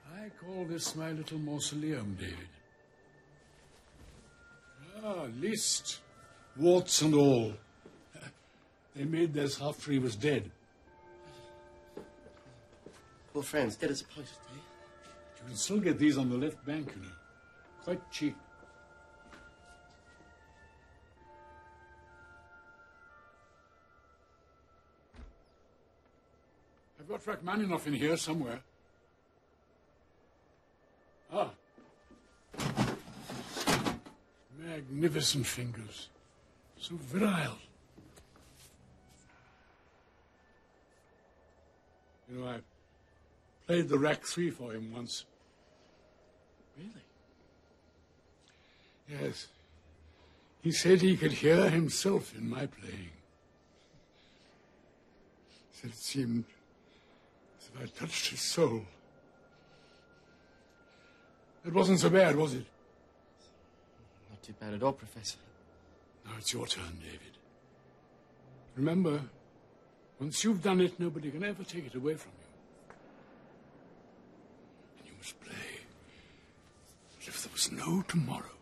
I call this my little mausoleum, David. Liszt, warts and all. They made this after he was dead. Poor friends, dead as a post, eh? You can still get these on the left bank, you know. Quite cheap. I've got Rachmaninoff in here somewhere. Ah. Magnificent fingers. So virile. You know, I played the Rach 3 for him once. Really? Yes. He said he could hear himself in my playing. He said it seemed as if I touched his soul. It wasn't so bad, was it? Not too bad at all, Professor. Now it's your turn, David. Remember, once you've done it, nobody can ever take it away from you. And you must play as if there was no tomorrow.